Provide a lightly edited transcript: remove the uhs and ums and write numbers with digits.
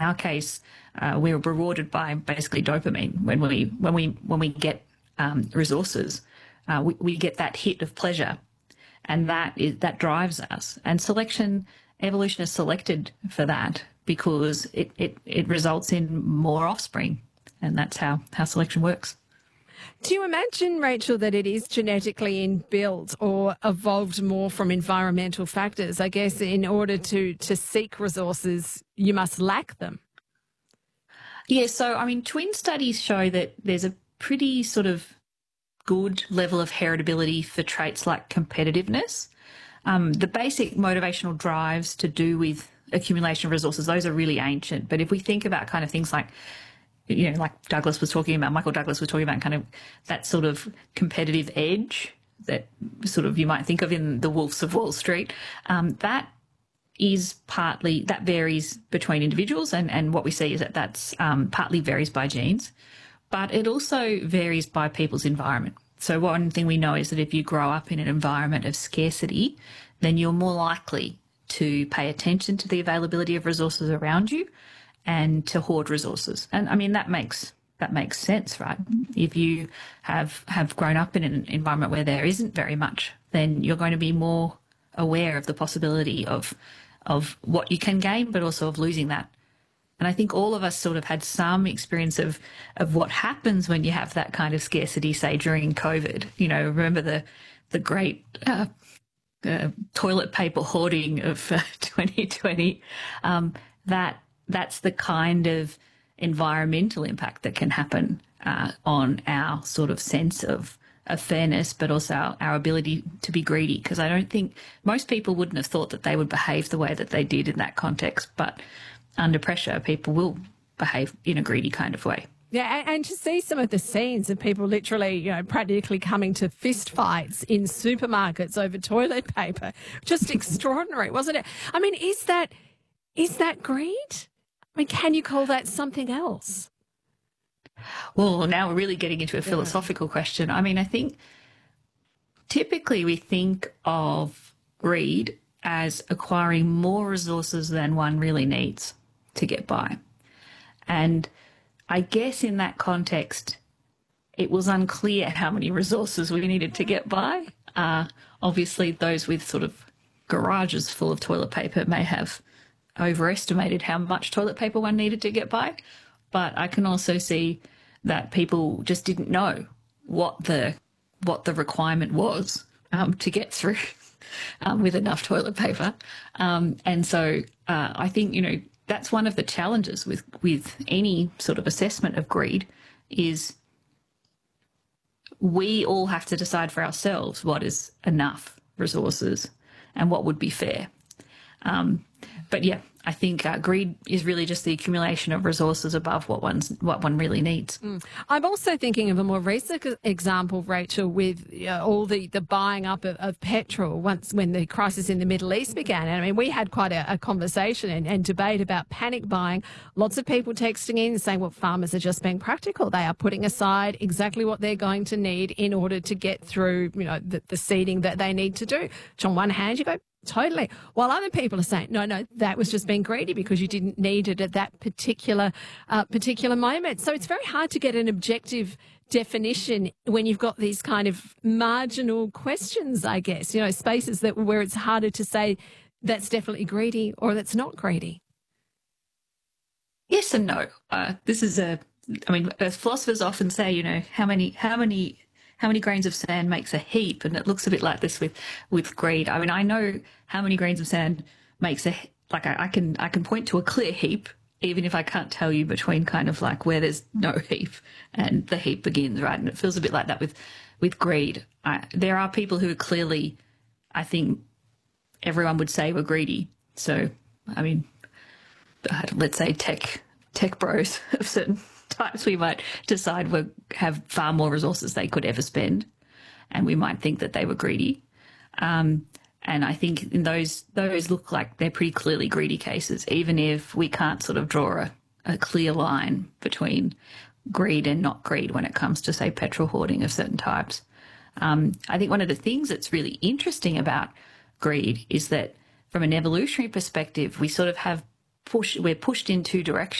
our case, we're rewarded by basically dopamine when we get resources. We get that hit of pleasure, and that drives us. And evolution is selected for that because it results in more offspring, and that's how selection works. Do you imagine, Rachel, that it is genetically inbuilt or evolved more from environmental factors? I guess in order to seek resources, you must lack them. Yeah, so, I mean, twin studies show that there's a pretty sort of good level of heritability for traits like competitiveness. The basic motivational drives to do with accumulation of resources, those are really ancient. But if we think about kind of things like, like Michael Douglas was talking about kind of that sort of competitive edge that sort of you might think of in The Wolves of Wall Street, that varies between individuals, and what we see is that's partly varies by genes, but it also varies by people's environment. So one thing we know is that if you grow up in an environment of scarcity, then you're more likely to pay attention to the availability of resources around you and to hoard resources. And I mean, that makes sense, right? If you have grown up in an environment where there isn't very much, then you're going to be more aware of the possibility of what you can gain, but also of losing that. And I think all of us sort of had some experience of what happens when you have that kind of scarcity, say during COVID. Remember the great toilet paper hoarding of 2020. That's the kind of environmental impact that can happen on our sort of sense of fairness, but also our ability to be greedy. Because I don't think most people wouldn't have thought that they would behave the way that they did in that context. But under pressure, people will behave in a greedy kind of way. Yeah, and to see some of the scenes of people literally, practically coming to fist fights in supermarkets over toilet paper, just extraordinary, wasn't it? I mean, is that greed? I mean, can you call that something else? Well, now we're really getting into a philosophical question. I mean, I think typically we think of greed as acquiring more resources than one really needs to get by. And I guess in that context, it was unclear how many resources we needed to get by. Obviously, those with sort of garages full of toilet paper may have overestimated how much toilet paper one needed to get by. But I can also see that people just didn't know what the requirement was to get through with enough toilet paper. And so I think, that's one of the challenges with any sort of assessment of greed is we all have to decide for ourselves what is enough resources and what would be fair. But yeah, I think greed is really just the accumulation of resources above what one really needs. I'm also thinking of a more recent example, Rachel, with all the buying up of petrol when the crisis in the Middle East began. And I mean, we had quite a conversation and debate about panic buying. Lots of people texting in saying, well, farmers are just being practical. They are putting aside exactly what they're going to need in order to get through, the seeding that they need to do. Which on one hand, you go, totally. While other people are saying, no, that was just being greedy because you didn't need it at that particular moment. So it's very hard to get an objective definition when you've got these kind of marginal questions, I guess, spaces where it's harder to say that's definitely greedy or that's not greedy. Yes and no. As philosophers often say, how many grains of sand makes a heap, and it looks a bit like this with greed. I mean, I know how many grains of sand makes I can point to a clear heap, even if I can't tell you between kind of like where there's no heap and the heap begins, right? And it feels a bit like that with greed. There are people who are clearly, I think everyone would say, were greedy. So, I mean, let's say tech bros of certain types we might decide have far more resources they could ever spend, and we might think that they were greedy. And I think in those look like they're pretty clearly greedy cases, even if we can't sort of draw a clear line between greed and not greed when it comes to, say, petrol hoarding of certain types. I think one of the things that's really interesting about greed is that from an evolutionary perspective, we sort of we're pushed in two directions.